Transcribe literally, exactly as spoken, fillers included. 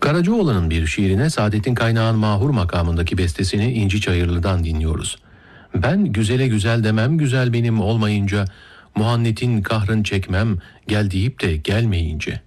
Karacaoğlan'ın bir şiirine Saadettin Kaynağ'ın Mahur makamındaki bestesini İnci Çayırlı'dan dinliyoruz. Ben güzele güzel demem, güzel benim olmayınca, muhannetin kahrın çekmem, gel deyip de gelmeyince.